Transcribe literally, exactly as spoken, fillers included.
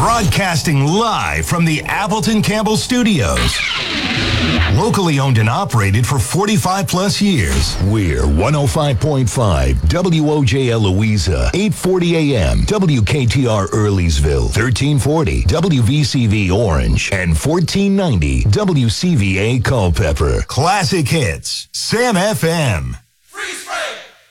Broadcasting live from the Appleton Campbell Studios. Locally owned and operated for forty-five plus years. We're one oh five point five W O J L Louisa, eight forty A M W K T R Earlysville, thirteen forty W V C V Orange, and fourteen ninety W C V A Culpeper. Classic hits. Sam F M. Freeze frame.